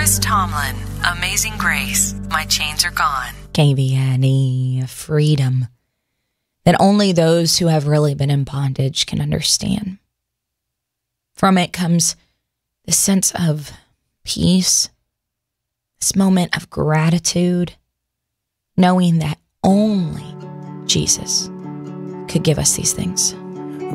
Chris Tomlin, Amazing Grace, My Chains Are Gone. KVNE, freedom that only those who have really been in bondage can understand. From it comes the sense of peace, this moment of gratitude, knowing that only Jesus could give us these things.